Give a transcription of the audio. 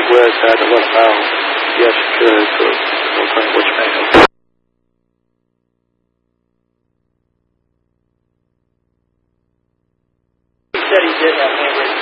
Wes had to let him out. Yes, you could, but don't tell me what you made of. He said he did have handwritten